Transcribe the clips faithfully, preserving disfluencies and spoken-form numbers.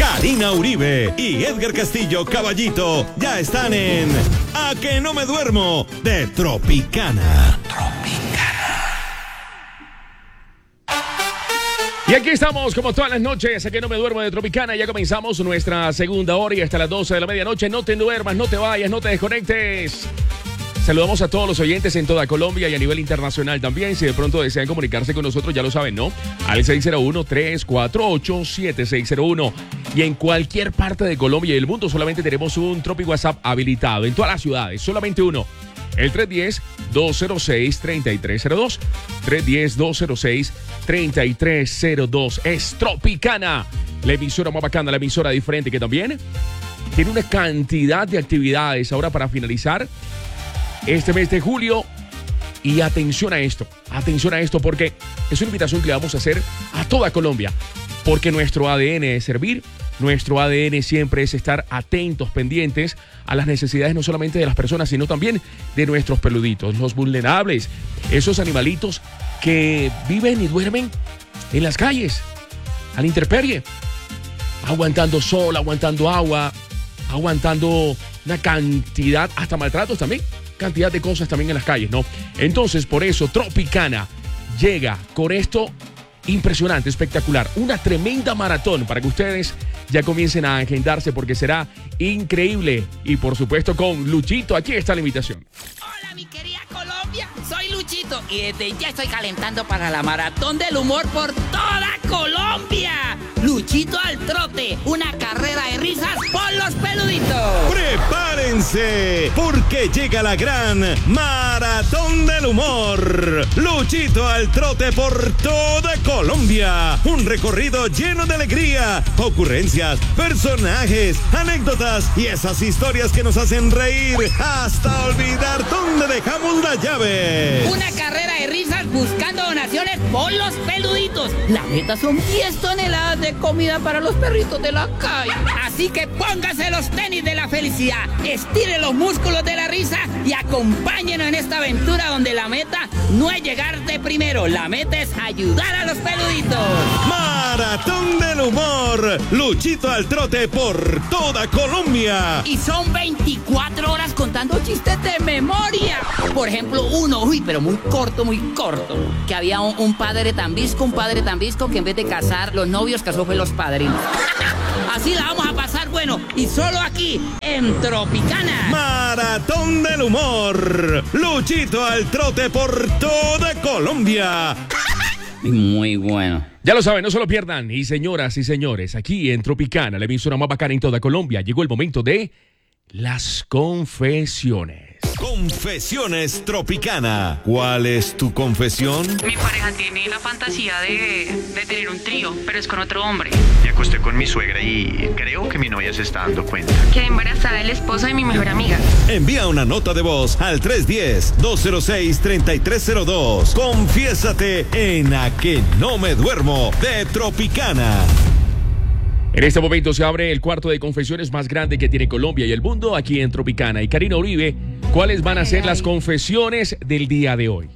Karina Uribe y Edgar Castillo Caballito ya están en A que no me duermo de Tropicana. Y aquí estamos, como todas las noches, A que no me duermo de Tropicana. Ya comenzamos nuestra segunda hora y hasta las doce de la medianoche. No te duermas, no te vayas, no te desconectes. Saludamos a todos los oyentes en toda Colombia y a nivel internacional también. Si de pronto desean comunicarse con nosotros, ya lo saben, ¿no? Al seis cero uno, tres cuatro ocho, siete seis cero uno. Y en cualquier parte de Colombia y el mundo solamente tenemos un Tropi WhatsApp habilitado. En todas las ciudades, solamente uno. El tres uno cero, dos cero seis, tres tres cero dos. tres uno cero, dos cero seis, tres tres cero dos. Es Tropicana, la emisora más bacana, la emisora diferente que también tiene una cantidad de actividades ahora para finalizar este mes de julio. Y atención a esto, atención a esto porque es una invitación que le vamos a hacer a toda Colombia. Porque nuestro A D N es servir, nuestro A D N siempre es estar atentos, pendientes a las necesidades no solamente de las personas, sino también de nuestros peluditos, los vulnerables, esos animalitos que viven y duermen en las calles, a la intemperie, aguantando sol, aguantando agua, aguantando una cantidad, hasta maltratos también, cantidad de cosas también en las calles, ¿no? Entonces, por eso, Tropicana llega con esto impresionante, espectacular, una tremenda maratón para que ustedes ya comiencen a agendarse porque será increíble. Y por supuesto con Luchito, aquí está la invitación. Hola mi querida Colombia, soy Luchito y desde ya estoy calentando para la maratón del humor por toda Colombia. Luchito al trote, una carrera de risas por los peluditos. ¡Prepárense! Porque llega la gran Maratón del Humor. Luchito al trote por toda Colombia. Un recorrido lleno de alegría, ocurrencias, personajes, anécdotas y esas historias que nos hacen reír hasta olvidar dónde dejamos la llave. Una carrera de risas buscando donaciones por los peluditos. La meta son diez toneladas de comida para los perritos de la calle. Así que póngase los tenis de la felicidad, estire los músculos de la risa y acompáñenos en esta aventura donde la meta no es llegar de primero, la meta es ayudar a los peluditos. Maratón del Humor, Luchito al trote por toda Colombia. Y son veinticuatro horas contando chistes de memoria. Por ejemplo, uno, uy, pero muy corto, muy corto, que había un, un padre tan visco, un padre tan visco que en vez de casar los novios, casó fue los padrinos. Así la vamos a pasar bueno, y solo aquí, en Tropicana. Maratón del Humor, Luchito al trote por toda Colombia. Muy bueno. Ya lo saben, no se lo pierdan. Y señoras y señores, aquí en Tropicana, la emisora más bacana en toda Colombia, llegó el momento de las confesiones. Confesiones Tropicana. ¿Cuál es tu confesión? Mi pareja tiene la fantasía de, de tener un trío, pero es con otro hombre. Me acosté con mi suegra y creo que mi novia se está dando cuenta. Quedé embarazada del esposo de mi mejor amiga. Envía una nota de voz al tres uno cero, dos cero seis, tres tres cero dos. Confiésate en A que no me duermo de Tropicana. En este momento se abre el cuarto de confesiones más grande que tiene Colombia y el mundo, aquí en Tropicana. Y Karina Uribe, ¿cuáles van a ser las confesiones del día de hoy?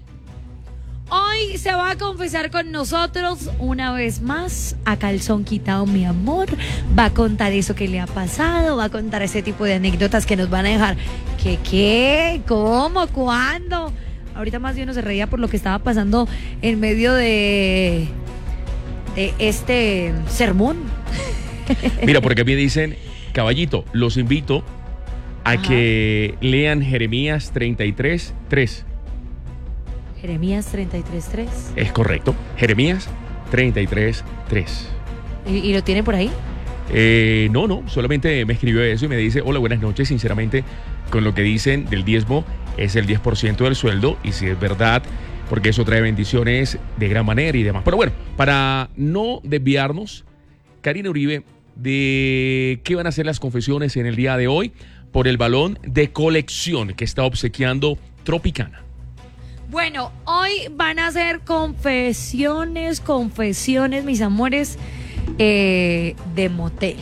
Hoy se va a confesar con nosotros una vez más, a calzón quitado, mi amor. Va a contar eso que le ha pasado, va a contar ese tipo de anécdotas que nos van a dejar. ¿Qué, qué? ¿Cómo? ¿Cuándo? Ahorita más de uno se reía por lo que estaba pasando en medio de, de este sermón. Mira, porque aquí dicen, caballito, los invito a Ajá. que lean Jeremías treinta y tres, tres. Jeremías treinta y tres, tres. Es correcto, Jeremías treinta y tres, tres. ¿Y, y lo tiene por ahí? Eh, no, no, solamente me escribió eso y me dice, hola, buenas noches, sinceramente, con lo que dicen del diezmo, es el diez por ciento del sueldo, y si es verdad, porque eso trae bendiciones de gran manera y demás. Pero bueno, para no desviarnos, Karina Uribe, de qué van a ser las confesiones en el día de hoy por el balón de colección que está obsequiando Tropicana. Bueno, hoy van a ser confesiones, confesiones, mis amores, eh, de motel.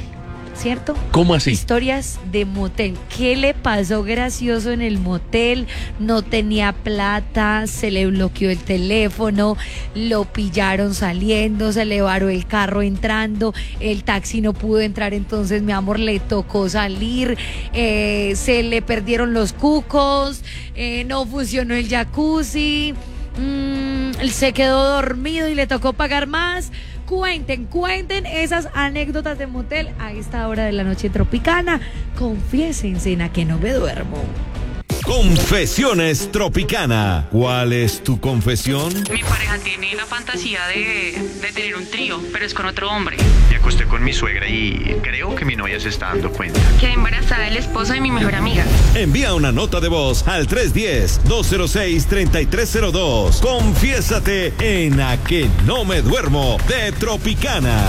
¿cierto? ¿Cómo así? Historias de motel. ¿Qué le pasó gracioso en el motel? No tenía plata, se le bloqueó el teléfono, lo pillaron saliendo, se le varó el carro entrando, el taxi no pudo entrar, entonces mi amor le tocó salir, eh, se le perdieron los cucos, eh, no funcionó el jacuzzi, mmm, se quedó dormido y le tocó pagar más. Cuenten, cuenten esas anécdotas de motel a esta hora de la noche tropicana. Confiésense en a que no me duermo. Confesiones Tropicana. ¿Cuál es tu confesión? Mi pareja tiene la fantasía de, de tener un trío, pero es con otro hombre. Me acosté con mi suegra y creo que mi novia se está dando cuenta. Quedé embarazada del esposo de mi mejor amiga. Envía una nota de voz al tres uno cero, dos cero seis, tres tres cero dos. Confiésate en A que no me duermo de Tropicana.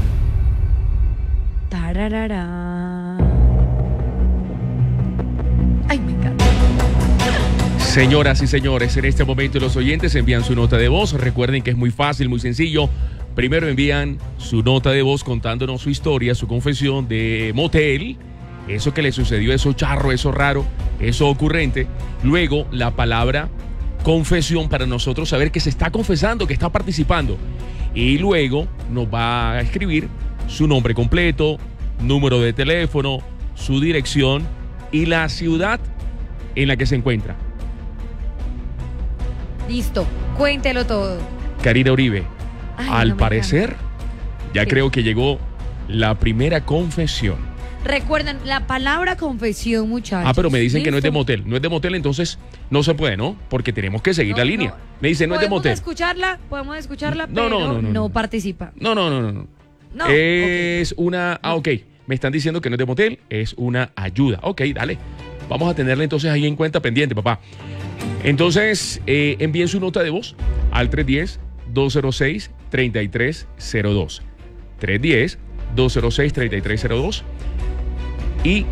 Tararara. Ay, me encanta. Señoras y señores, en este momento los oyentes envían su nota de voz. Recuerden que es muy fácil, muy sencillo. Primero envían su nota de voz contándonos su historia, su confesión de motel, eso que le sucedió, eso charro, eso raro, eso ocurrente. Luego la palabra confesión para nosotros saber que se está confesando, que está participando. Y luego nos va a escribir su nombre completo, número de teléfono, su dirección y la ciudad en la que se encuentra. Listo, cuéntelo todo. Karina Uribe, Ay, al no me parecer, encanta. ya Sí. creo que llegó la primera confesión. Recuerden, la palabra confesión, muchachos. Ah, pero me dicen que no es de ¿Listo? motel. No es de motel, entonces no se puede, ¿no? Porque tenemos que seguir No, la línea. no. Me dicen no es de Podemos motel. escucharla, podemos escucharla, No, pero no, no, no, no, no. participa. No, no, no, no. no. No, es una... Ah, ok. Me están diciendo que no es de motel, es una ayuda. Ok, dale. Vamos a tenerla entonces ahí en cuenta pendiente, papá. Entonces, eh, envíen su nota de voz al tres uno cero, dos cero seis, tres tres cero dos. tres uno cero, dos cero seis, tres tres cero dos. Y,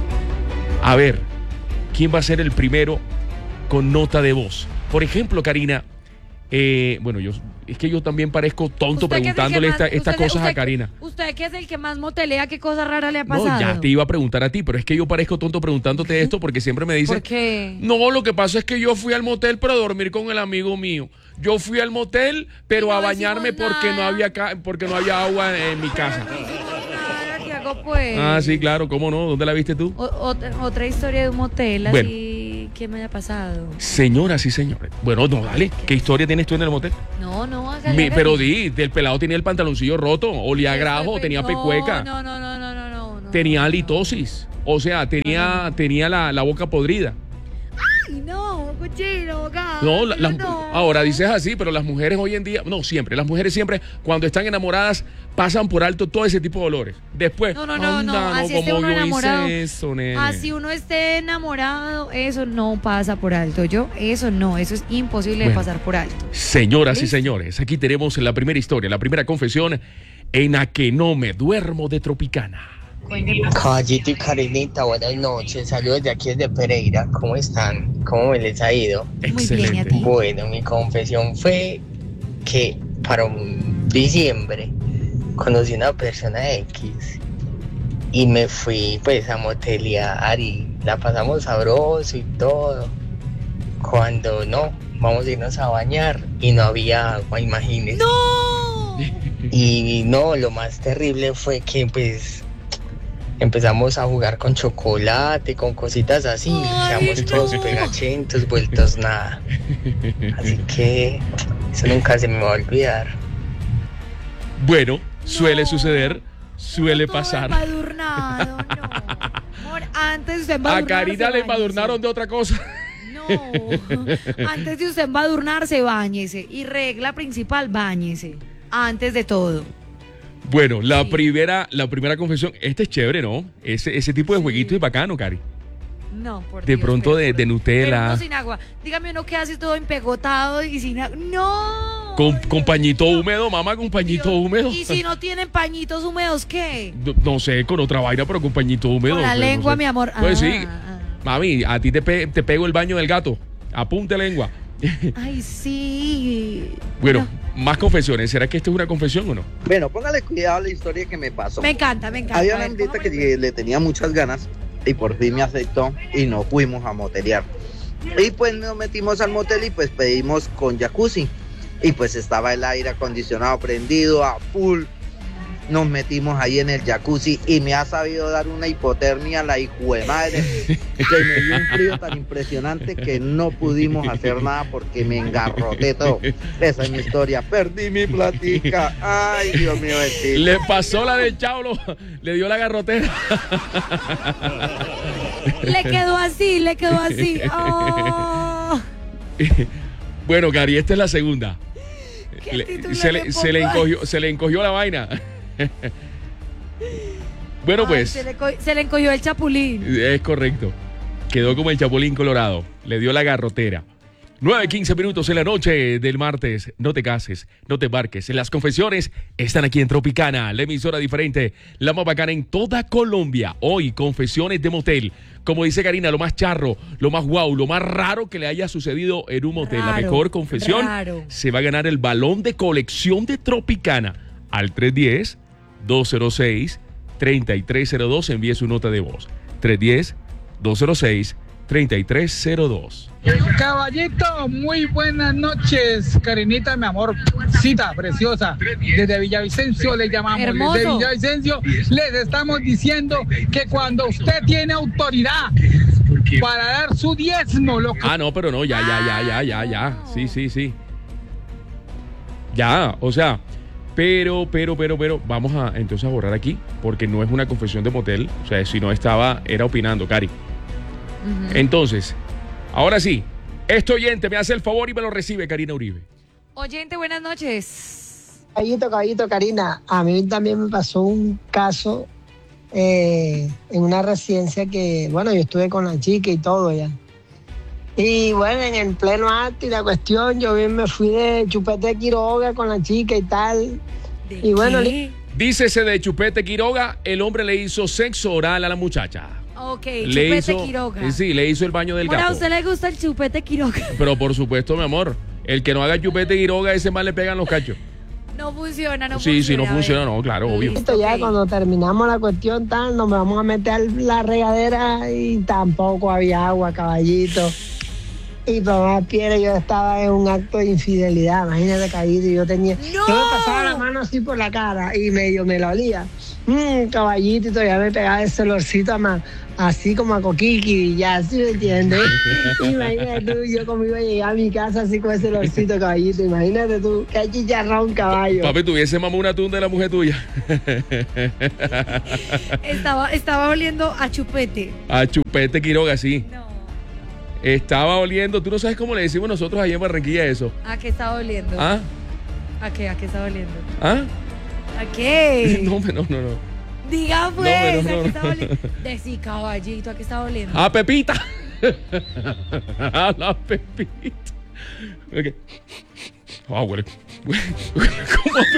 a ver, ¿quién va a ser el primero con nota de voz? Por ejemplo, Karina, eh, bueno, yo es que yo también parezco tonto Usted que es el que preguntándole más- esta- estas usted- cosas a usted- Karina. Usted que es el que más motelea, ¿qué cosa rara le ha pasado? No, ya te iba a preguntar a ti, pero es que yo parezco tonto preguntándote esto porque siempre me dicen... ¿Por qué? No, lo que pasa es que yo fui al motel para dormir con el amigo mío. Yo fui al motel, pero No a bañarme decimos porque no nada. había ca- porque no había agua en mi casa. Nada, ¿qué hago, pues? Ah, sí, claro, ¿cómo no? ¿Dónde la viste tú? O- otra, otra historia de un motel, Bueno. así que me haya pasado. Señoras y señores. Bueno, no, dale. ¿Qué historia tienes tú en el motel? No, no, hágale, Mi- hágale. pero di, del pelado tenía el pantaloncillo roto, olía a grajo, Pepe, tenía no, pecueca, No, no, no, no, no, no, no. tenía halitosis. O sea, tenía, tenía la, la boca podrida. Ay, no, cochino, acá. No, la- las- no. ahora dices así, pero las mujeres hoy en día, no siempre, las mujeres siempre, cuando están enamoradas, pasan por alto todo ese tipo de dolores. Después, No, no, no, anda, no, así esté como uno yo enamorado. hice eso, nene. Así uno esté enamorado, eso no pasa por alto. Yo, eso no, eso es imposible de Bueno. pasar por alto. Señoras y Listo. señores, aquí tenemos la primera historia, la primera confesión en A que no me duermo de Tropicana. Caballito y Karinita, buenas noches. Saludos de aquí desde Pereira. ¿Cómo están? ¿Cómo me les ha ido? Muy bien, ¿y a ti? Bueno, mi confesión fue que para un diciembre conocí una persona X y me fui pues a motelear y la pasamos sabroso y todo. Cuando no, vamos a irnos a bañar y no había agua, imagínense. ¡No! Y no, lo más terrible fue que pues empezamos a jugar con chocolate, con cositas así, Ay, quedamos todos no. pegachentos, vueltos nada. Así que eso nunca se me va a olvidar. Bueno, suele No. suceder, suele Todo pasar. embadurnado, no. Amor, antes de usted A embadurnarse, Karina le báñese. embadurnaron de otra cosa. No, antes de usted embadurnarse, báñese. Y regla principal, báñese. Antes de todo. Bueno, la Sí. primera, la primera confesión, este es chévere, ¿no? Ese, ese tipo de Sí. jueguito es bacano, Cari. No, por De Dios, pronto pero- de, de Pero Nutella, uno sin agua. Dígame uno que hace todo empegotado y sin agua. No. con, Dios con pañito mío. húmedo, mamá, con pañito Dios. húmedo. Y si no tienen pañitos húmedos, ¿qué? No, no sé, con otra vaina, pero con pañito húmedo. Con la pues, no lengua, sé. mi amor. Pues Ah, sí, ah. mami, a ti te, pe- te pego el baño del gato. Apunte lengua. Ay, sí. Bueno, Más confesiones. ¿Será que esto es una confesión o no? Bueno, póngale cuidado a la historia que me pasó. Me encanta, me encanta. Había A una ver, hembrita ¿cómo que me- le tenía muchas ganas y por fin me aceptó y nos fuimos a motelear. Y pues nos metimos al motel y pues pedimos con jacuzzi. Y pues estaba el aire acondicionado prendido a full. Nos metimos ahí en el jacuzzi y me ha sabido dar una hipotermia la hijuemadre. Que me dio un frío tan impresionante que no pudimos hacer nada porque me engarroté todo. Esa es mi historia. Perdí mi platica. Ay, Dios mío, bendito. Le pasó la del Chaulo, le dio la garrotera. Le quedó así, le quedó así. Oh. Bueno, Cari, esta es la segunda. ¿Qué Le- título se, le le, se, le pongo? encogió, se le encogió la vaina. Bueno, Ay, pues, se, le co- se le encogió el chapulín. es correcto. Quedó como el chapulín colorado. Le dio la garrotera. nueve quince minutos en la noche del martes. No te cases, no te embarques. Las confesiones están aquí en Tropicana, la emisora diferente, la más bacana en toda Colombia. Hoy, confesiones de motel. Como dice Karina, lo más charro, lo más guau, lo más raro que le haya sucedido en un motel. La Raro, mejor confesión raro. se va a ganar el balón de colección de Tropicana. Al tres uno cero, dos cero seis, tres tres cero dos envíe su nota de voz. tres uno cero, dos cero seis, tres tres cero dos. Caballito, muy buenas noches, Karinita, mi amor, cita preciosa, desde Villavicencio le llamamos, Hermoso. desde Villavicencio les estamos diciendo que cuando usted tiene autoridad para dar su diezmo, lo que Ah, no, pero no, ya, ya, ya, ya, ya, ya. Sí, sí, sí. Ya, o sea, pero, pero, pero, pero, vamos a entonces a borrar aquí, porque no es una confesión de motel, o sea, si no estaba, era opinando, Cari. Entonces, ahora sí, este oyente me hace el favor y me lo recibe, Karina Uribe. Oyente, buenas noches. Caballito, caballito, Karina, a mí también me pasó un caso eh, en una residencia que, bueno, yo estuve con la chica y todo ya. Y bueno, en el pleno acto y la cuestión, yo bien me fui de chupete de Quiroga con la chica y tal. ¿De Y bueno, qué? li- Dícese de Chupete Quiroga, el hombre le hizo sexo oral a la muchacha. Ok, Le chupete hizo, Quiroga. Sí, le hizo el baño del Bueno, a gato. usted le gusta el chupete Quiroga. Pero por supuesto, mi amor, el que no haga Chupete Quiroga, ese mal le pegan los cachos. No funciona, no Sí, funciona. sí, no a ver. funciona, no, claro, obvio. Listo, ya ok. cuando terminamos la cuestión tal, nos vamos a meter a la regadera y tampoco había agua, caballito. Y por más piedra, yo estaba en un acto de infidelidad, imagínate, caballito, y yo tenía, ¡No! yo me pasaba la mano así por la cara y medio me la olía. Mmm, caballito, y todavía me pegaba ese olorcito a ma- así como a coquiqui, ya, ¿sí me entiendes? Imagínate tú, yo como iba a llegar a mi casa así con ese olorcito, caballito, imagínate tú, qué chicharrón, caballo. Papi, tuviese mamá una tunda de la mujer tuya. Estaba, estaba oliendo a chupete. A Chupete Quiroga, sí. No. Estaba oliendo, tú no sabes cómo le decimos nosotros allá en Barranquilla eso. ¿A qué estaba oliendo? ¿Ah? ¿A qué? ¿A qué estaba oliendo? ¿Ah? ¿A qué? No, no, no, no. Diga pues, No, no, ¿a no, qué estaba no. oliendo? Decí, caballito, ¿a qué estaba oliendo? ¡A Pepita! A la Pepita. Ok. Ah, huele. Huele como a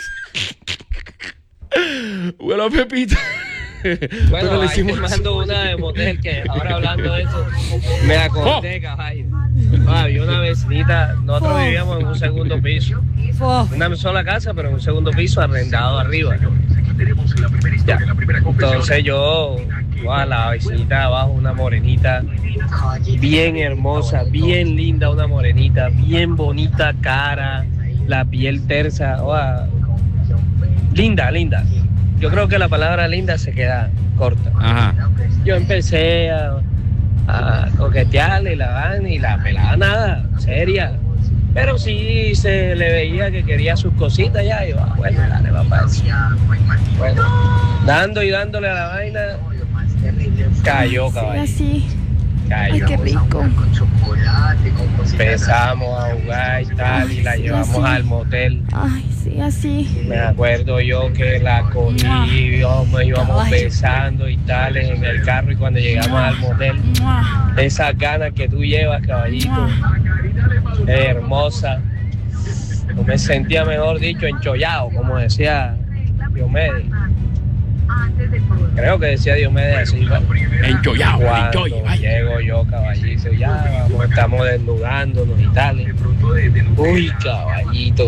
Pepita. Huele a Pepita. Bueno, Pero le ahí hicimos- te mando una de motel que ahora hablando de eso, me acordé, caballo. Ah, había una vecinita, nosotros Oh. vivíamos en un segundo piso, Fo. una sola casa, pero en un segundo piso arrendado arriba. Ya. Entonces yo, a la vecinita de abajo, una morenita, bien hermosa, bien linda, una morenita, bien bonita cara, la piel tersa, ah, linda, linda. Yo creo que la palabra linda se queda corta. Ajá. Yo empecé a, a coquetearle y la van y la pelaba nada, seria. Pero sí se le veía que quería sus cositas ya. Y yo, ah, bueno, dale, va para eso. Bueno, dando y dándole a la vaina, cayó, caballo. Así. Ay, Cayó. qué rico. Empezamos a jugar y tal, y la llevamos al motel. Ay, sí, así. Me acuerdo yo que la cogí, íbamos, íbamos besando y tal en el carro, y cuando llegamos al motel, esas ganas que tú llevas, caballito, hermosa. Yo me sentía, mejor dicho, enchollado, como decía Diomedes. Creo que decía Diomedes así. Enjoyado, Cuando enjoy, vaya. llego yo, caballito, ya vamos, estamos desnudándonos y tal. Uy, caballito,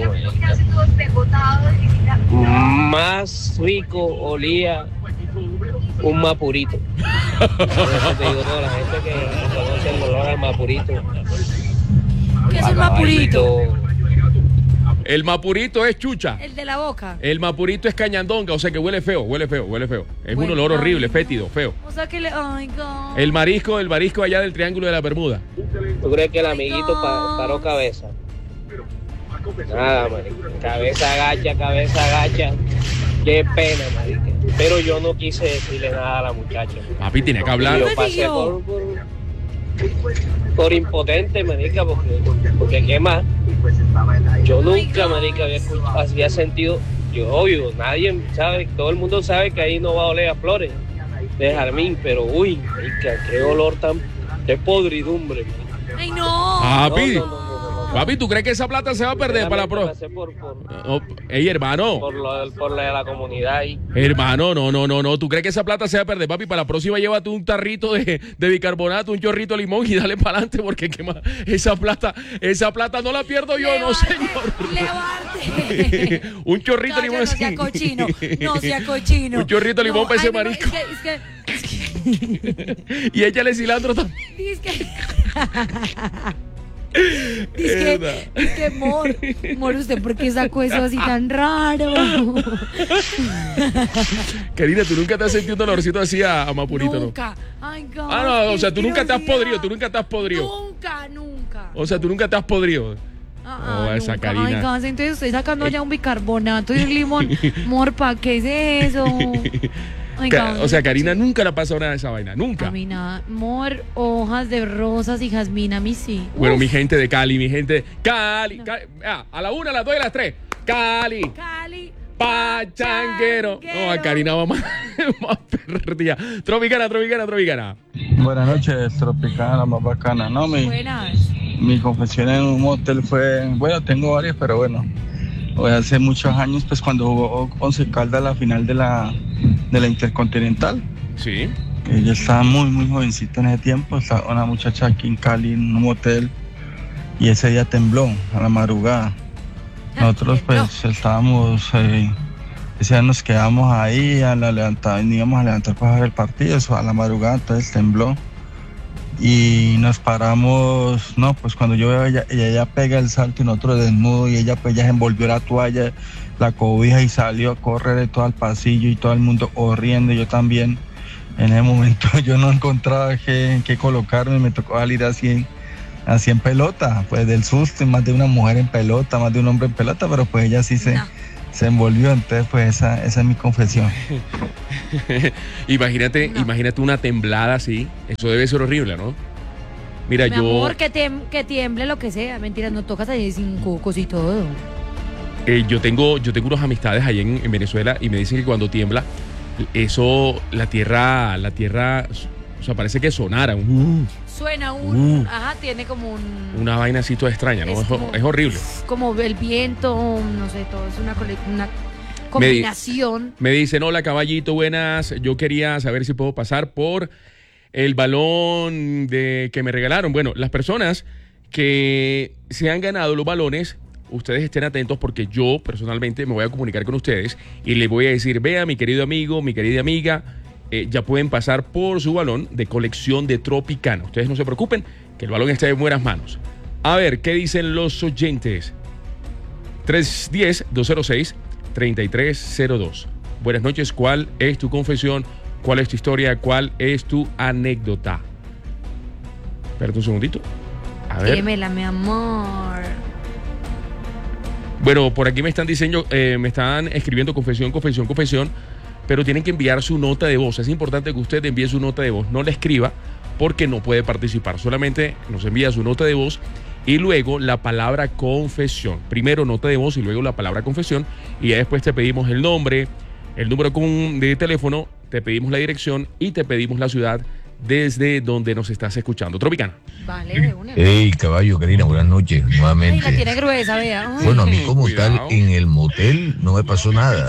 man. Más rico olía un mapurito. Por eso te digo, toda la gente que conoce el olor al mapurito. ¿Qué es un mapurito? El mapurito es chucha. El de la boca. El mapurito es cañandonga, o sea que huele feo, huele feo, huele feo. Es Bueno, un olor horrible, ay, fétido, feo. O sea que le. Ay, God. El marisco, el marisco allá del Triángulo de la Bermuda. ¿Tú crees que el amiguito pa- paró cabeza? Nada, marica. Cabeza agacha, cabeza agacha. Qué pena, marica. Pero yo no quise decirle nada a la muchacha. Papi, tiene que hablar. Yo pasé por, por, por impotente, marica, porque, porque qué más. Yo nunca, marica, había, escuchado, había sentido, yo obvio, nadie sabe, todo el mundo sabe que ahí no va a oler a flores de jazmín, pero uy, marica, qué olor tan, qué podridumbre, marica. Ay, no. Papi, No, no, no, no, no. papi, ¿tú crees que esa plata se va a perder para la pro? Pasé por, por, Oh, ey, hermano. por, lo, por la de la comunidad ahí. Hermano, no, no, no, no. ¿Tú crees que esa plata se va a perder, papi? Para la próxima llévate un tarrito de, de bicarbonato, un chorrito de limón y dale para adelante porque qué más. Esa plata, esa plata no la pierdo yo, no señor. Levante. Un chorrito de limón. No sea cochino, no sea cochino. Un chorrito de limón No, para ese ay, no, marisco. Es que, es que, es que, Y échale cilantro también. es que, Dice que, dice que Mor, Mor, ¿usted por qué sacó eso así tan raro? Karina, ¿tú nunca te has sentido un olorcito así a, a mapurito, Nunca. Ay, God, no? Ah, no, o sea, tú nunca te has asquerosidad. podrido, tú nunca te has podrido. Nunca, nunca. O sea, tú nunca te has podrido. Ah, Oh, esa nunca. Karina. Ay, God, entonces estoy sacando ya un bicarbonato y un limón. Mor, ¿pa' qué es eso? Ay, Ca- God, o sea, Karina nunca le ha pasado nada de esa vaina, nunca. A mí nada. Mor, hojas de rosas y jazmín, a mí sí. Bueno, Uf. mi gente de Cali, mi gente. Cali. Cali. Ah, a la una, a las dos y a las tres. Cali. Cali. Pachanguero. No, a Karina va más, más perdida. Tropicana, tropicana, tropicana. Buenas noches, Tropicana, la más bacana. No, mi, Buenas. mi confesión en un motel fue, bueno, tengo varias, pero bueno, fue hace muchos años, pues cuando jugó Once Caldas la final de la, de la Intercontinental. Sí. Ella estaba muy, muy jovencita en ese tiempo, estaba una muchacha aquí en Cali, en un motel, y ese día tembló a la madrugada. Nosotros pues estábamos, eh, ese día nos quedamos ahí, a la levantada, íbamos a levantar para ver el partido, eso a la madrugada, entonces tembló. Y nos paramos, no, pues cuando yo veo a ella, ella, ella pega el salto y nosotros desnudos, y ella pues ya se envolvió la toalla, la cobija y salió a correr de todo el pasillo y todo el mundo corriendo, yo también. En ese momento yo no encontraba qué, qué colocarme, me tocó salir así en, así en pelota, pues del susto, y más de una mujer en pelota, más de un hombre en pelota, pero pues ella sí se, no. se envolvió, entonces pues esa, esa es mi confesión. imagínate, no. imagínate una temblada así, eso debe ser horrible, ¿no? Mira, Mi yo... amor, que, tem que tiemble lo que sea, mentira, no tocas ahí sin cocos y todo. Eh, yo tengo yo tengo unas amistades allá en, en Venezuela y me dicen que cuando tiembla, eso, la tierra, la tierra, o sea, parece que sonara. Uh, Suena un, uh, ajá, tiene como un... Una vaina así toda extraña, ¿no? Es, como, es horrible. Como el viento, no sé, todo es una, una combinación. Me, me dicen, hola caballito, buenas, yo quería saber si puedo pasar por el balón de que me regalaron. Bueno, las personas que se han ganado los balones, ustedes estén atentos porque yo personalmente me voy a comunicar con ustedes y les voy a decir, vea mi querido amigo, mi querida amiga, eh, ya pueden pasar por su balón de colección de Tropicana. Ustedes no se preocupen, que el balón está en buenas manos. A ver, ¿qué dicen los oyentes? tres uno cero, dos cero seis, tres tres cero dos. Buenas noches, ¿cuál es tu confesión? ¿Cuál es tu historia? ¿Cuál es tu anécdota? Espérate un segundito. A ver. Dímela, mi amor. Bueno, por aquí me están diciendo, eh, me están escribiendo confesión, confesión, confesión, pero tienen que enviar su nota de voz. Es importante que usted envíe su nota de voz, no la escriba porque no puede participar. Solamente nos envía su nota de voz y luego la palabra confesión. Primero nota de voz y luego la palabra confesión y ya después te pedimos el nombre, el número de teléfono, te pedimos la dirección y te pedimos la ciudad desde donde nos estás escuchando. Tropicana. Vale, de una. Hey, caballo, Karina, buenas noches, nuevamente. Ay, la tiene gruesa, vea. Ay. Bueno, a mí como Cuidado. tal, en el motel no me pasó nada.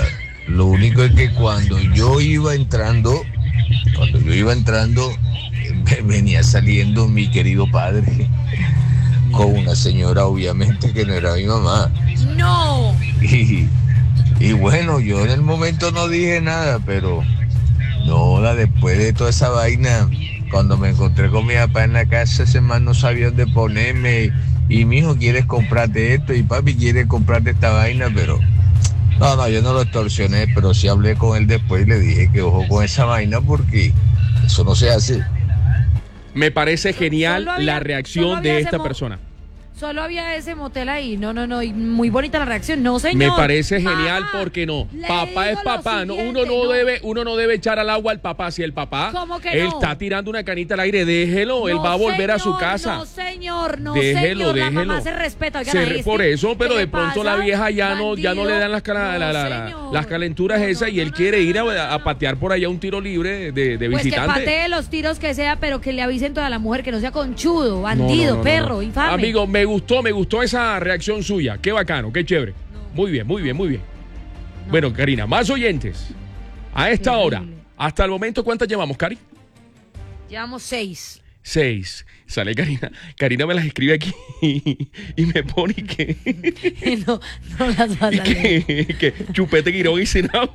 Lo único es que cuando yo iba entrando, cuando yo iba entrando, me venía saliendo mi querido padre con una señora, obviamente, que no era mi mamá. ¡No! Y, y bueno, yo en el momento no dije nada, pero no, la, después de toda esa vaina, cuando me encontré con mi papá en la casa, ese man no sabía dónde ponerme. Y mi hijo, ¿quieres comprarte esto? Y papi, ¿quiere comprarte esta vaina? Pero no, no, yo no lo extorsioné, pero sí hablé con él después y le dije que ojo con esa vaina porque eso no se hace. Me parece genial había, la reacción de esta mo- persona. Solo había ese motel ahí. No, no, no. Y muy bonita la reacción. No, señor. Me parece genial Mamá, porque no. le Papá es digo lo papá. No, siguiente, uno no, no. debe, uno no debe echar al agua al papá. Si el papá ¿Cómo que él no? está tirando una canita al aire, déjelo. él No, va a volver a su señor, casa. No, señor, no, Déjelo, señor. La déjelo. mamá se respeta. Oigan, Se a re- este, por eso, pero ¿qué de le pronto pasa? la vieja ya no, ya no le dan las, cala- la- la- la- las calenturas esas y él quiere ir a, a patear por allá un tiro libre de, de Pues que visitante. patee los tiros que sea, pero que le avisen toda la mujer que no sea conchudo, No, bandido, no, no, no, perro, no. infame. Amigo, me gustó, me gustó esa reacción suya. Qué bacano, qué chévere. Muy bien, muy bien, muy bien. Bueno, Karina, más oyentes. A esta hora, hasta el momento, ¿cuántas llevamos, Cari? Llevamos seis. Seis. Sale Karina. Karina me las escribe aquí y me pone que, no, no las vas y a leer. que, que Chupete Quirón y Senau,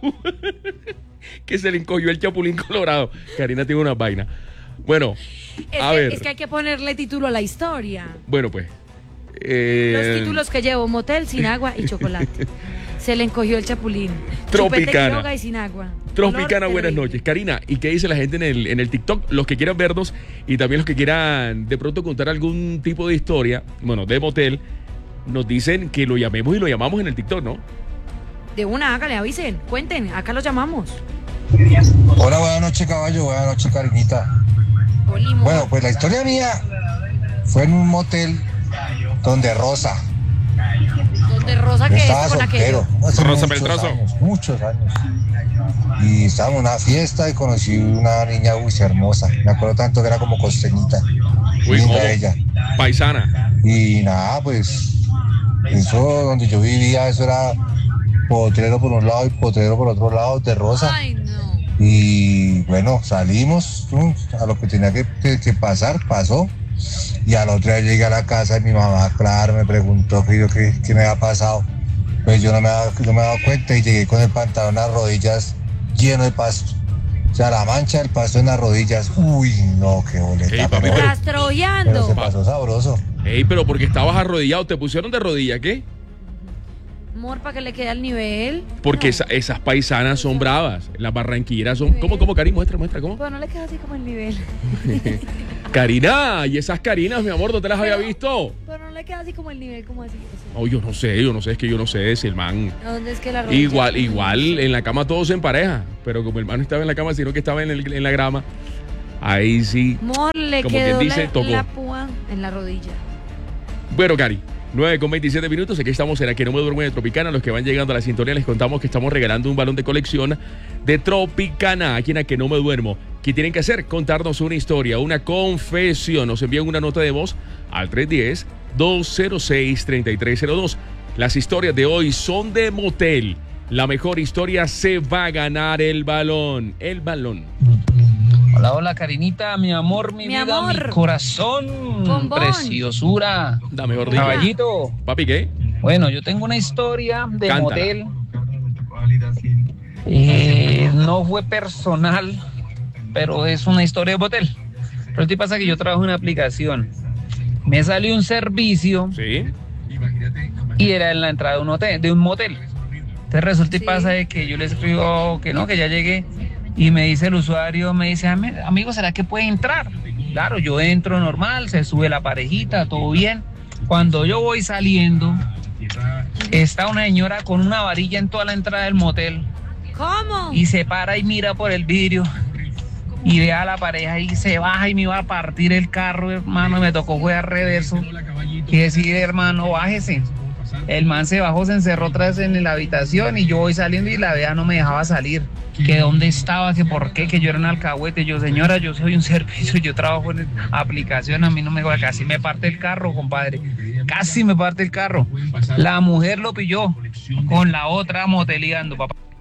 que se le encogió el chapulín colorado. Karina tiene una vaina. Bueno, Es, a que, ver. es que hay que ponerle título a la historia. Bueno, pues. eh, Los títulos que llevo: motel sin agua y chocolate. Se le encogió el chapulín. Tropicana. Chupete Quiroga y sin agua. Tropicana, Color buenas terrible. noches. Karina, ¿y qué dice la gente en el, en el TikTok? Los que quieran vernos y también los que quieran de pronto contar algún tipo de historia, bueno, de motel, nos dicen que lo llamemos y lo llamamos en el TikTok, ¿no? De una, hágale, avisen, cuenten, acá los llamamos. Hola, buenas noches, caballo. Buenas noches, Karinita. Bueno, pues la historia mía fue en un motel donde Rosa. Donde Rosa Yo que estaba es con la que soltero, yo. hace Rosa muchos Beltroso. años, muchos años. Y estábamos en una fiesta y conocí una niña muy hermosa. Me acuerdo tanto que era como costeñita. Uy, linda ¿cómo? ella. Paisana. Y nada, pues eso donde yo vivía, eso era potrero por un lado y potrero por otro lado de Rosa. Ay, no. Y bueno, salimos ¿no? a lo que tenía que, que, que pasar, pasó. Y al otro día llegué a la casa y mi mamá, claro, me preguntó que yo qué, qué me había pasado. Pues yo no me, había, no me había dado cuenta y llegué con el pantalón a las rodillas lleno de pasto. O sea, la mancha del pasto en las rodillas. Uy, no, qué boleta. Ey, papi, pero, pero- pero Rastrollando. se pasó sabroso. Ey, pero porque estabas arrodillado, ¿te pusieron de rodilla, qué? Amor, para que le quede al nivel. Porque esa- esas paisanas son bravas. Las barranquilleras son. ¿Cómo, cómo, Karina? Muestra, muestra, ¿cómo? Pero no le queda así como el nivel. Karina, y esas Karinas, mi amor, ¿no te las había visto? Pero no le queda así como el nivel, como así. o Oh, yo no sé, yo no sé, es que yo no sé si el man. sea, ¿dónde es que la rodilla? Igual, igual en la cama todos se empareja, pero como el man no estaba en la cama, sino que estaba en, el- en la grama, ahí sí. Amor, le como quedó quien dice, la, tocó. la púa en la rodilla. Bueno, Cari, nueve con veintisiete minutos, aquí estamos en Aquí No Me Duermo de Tropicana. Los que van llegando a la sintonía les contamos que estamos regalando un balón de colección de Tropicana, aquí en A Que No Me Duermo. ¿Qué tienen que hacer? Contarnos una historia, una confesión. Nos envían una nota de voz al tres uno cero, dos cero seis, tres tres cero dos. Las historias de hoy son de motel. La mejor historia se va a ganar el balón. El balón. Hola, hola, Karinita, mi amor, mi, Mi vida, amor. mi corazón, Bombón. preciosura. Dame gordita. Caballito. Papi, ¿qué? Bueno, yo tengo una historia de Cántala. motel. Eh, no fue personal, pero es una historia de motel. Pero ¿qué pasa? Que yo trabajo en una aplicación. Me salió un servicio Sí. y era en la entrada de un hotel, de un motel. Entonces resulta y pasa de que yo le escribo que no, que ya llegué. Y me dice el usuario, me dice, "Ami- amigo, ¿será que puede entrar?" Claro, yo entro normal, se sube la parejita, todo bien. Cuando yo voy saliendo, está una señora con una varilla en toda la entrada del motel ¿Cómo? y se para y mira por el vidrio y ve a la pareja y se baja y me iba a partir el carro, hermano. Me tocó jugar reverso y decir, hermano, bájese. El man se bajó, se encerró otra vez en la habitación y yo voy saliendo y la vea no me dejaba salir. Que dónde estaba, que por qué, que yo era un alcahuete. Yo, señora, yo soy un servicio, yo trabajo en aplicación, a mí no me joda, casi me parte el carro, compadre. Casi me parte el carro. La mujer lo pilló con la otra moteleando, papá.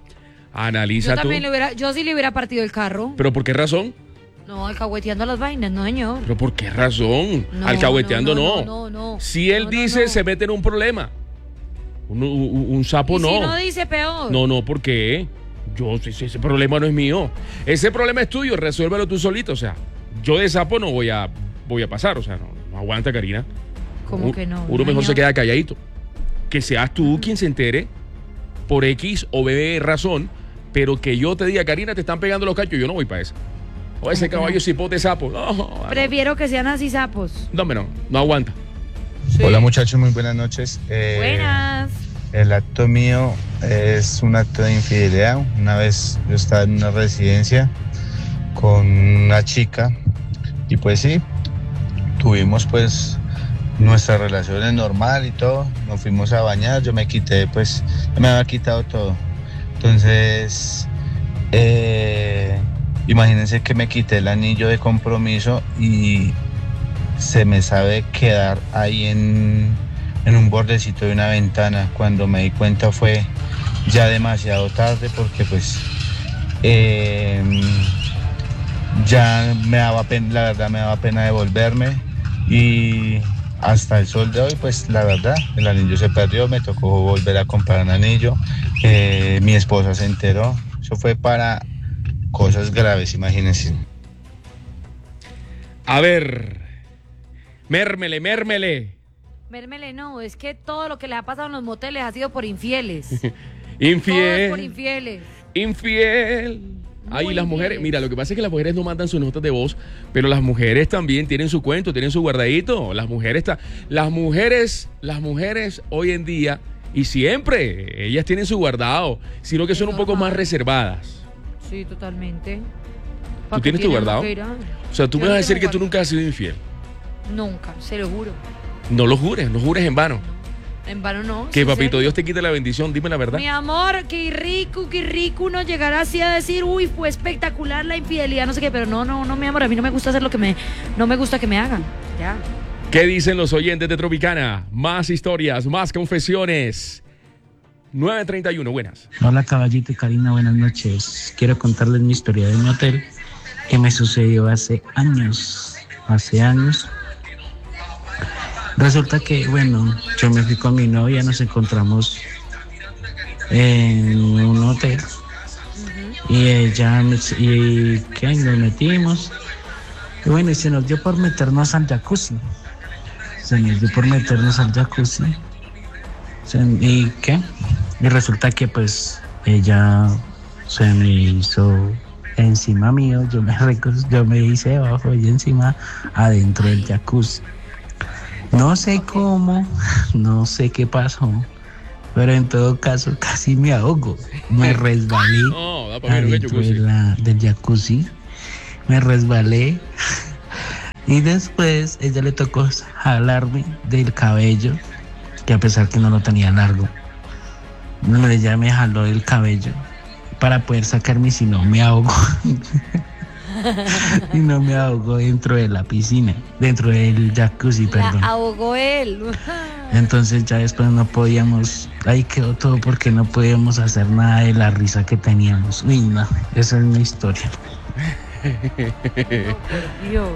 Analiza Yo tú. también le hubiera, yo sí le hubiera partido el carro. ¿Pero por qué razón? No, alcahueteando las vainas, no, señor. ¿Pero por qué razón? No, Alcahueteando no. no, no, no, no. Si él No, no, dice, no. se mete en un problema. Un, un- un sapo Y no. si no dice peor. No, no, ¿por qué? Yo, ese, ese problema no es mío. Ese problema es tuyo, resuélvelo tú solito. O sea, yo de sapo no voy a, voy a pasar. O sea, no, no aguanta, Karina. ¿Cómo U- que no? Uno mejor señor? se queda calladito. Que seas tú quien se entere por X o B razón, pero que yo te diga, Karina, te están pegando los cachos, yo no voy para eso. O ese caballo cipote sapo. No, Prefiero que sean así sapos. no, no, no aguanta. Hola muchachos, muy buenas noches. Eh, Buenas. El acto mío es un acto de infidelidad. Una vez yo estaba en una residencia con una chica y pues sí, tuvimos pues nuestras relaciones normal y todo. Nos fuimos a bañar, yo me quité pues, me había quitado todo. Entonces, eh, imagínense que me quité el anillo de compromiso y se me sabe quedar ahí en, en un bordecito de una ventana. Cuando me di cuenta fue ya demasiado tarde porque pues eh, ya me daba pena, la verdad me daba pena devolverme y hasta el sol de hoy pues la verdad el anillo se perdió, me tocó volver a comprar un anillo, eh, mi esposa se enteró, eso fue para cosas graves, imagínense. A ver, mérmele, mérmele. Mérmele, no, es que todo lo que le ha pasado en los moteles ha sido por infieles. Todo es por Infiel, infieles. infiel. Ay, Muy las mujeres, infieles. mira, lo que pasa es que las mujeres no mandan sus notas de voz, pero las mujeres también tienen su cuento, tienen su guardadito. Las mujeres, ta- las mujeres, las mujeres hoy en día y siempre, ellas tienen su guardado, sino que son un poco más reservadas. Sí, totalmente. ¿Tú ¿Pa' qué tienes tu tienen guardado? que ir a- O sea, tú Yo me vas a no decir tengo que tú nunca has sido infiel. Nunca, se lo juro. No lo jures, no jures en vano. En vano no. Que sí, papito serio. Dios te quite la bendición, dime la verdad. Mi amor, qué rico, qué rico uno llegar así a decir, uy, fue espectacular la infidelidad, no sé qué, pero no, no, no, mi amor, a mí no me gusta hacer lo que me, no me gusta que me hagan. Ya. ¿Qué dicen los oyentes de Tropicana? Más historias, más confesiones. nueve treinta y uno, buenas. Hola Caballito y Karina, buenas noches. Quiero contarles mi historia de mi hotel que me sucedió hace años, hace años. Resulta que, bueno, yo me fui con mi novia, nos encontramos en un hotel y ella, me- y ¿qué? Nos metimos y bueno, y se nos dio por meternos al jacuzzi. Se nos dio por meternos al jacuzzi. Se- ¿Y qué? Y resulta que pues ella se me hizo encima mío, yo me, reco- yo me hice debajo y encima adentro del jacuzzi. No sé cómo, no sé qué pasó, pero en todo caso casi me ahogo. Me resbalé No, da pa' ver un adentro jacuzzi. de la- del jacuzzi, me resbalé y después ella le tocó jalarme del cabello, que a pesar que no lo tenía largo, no, ella me jaló del cabello para poder sacarme, si no me ahogo. Y no me ahogo dentro de la piscina, dentro del jacuzzi, perdón. La ahogó él. Entonces ya después no podíamos, ahí quedó todo porque no podíamos hacer nada de la risa que teníamos. Uy, no, esa es mi historia. Dios.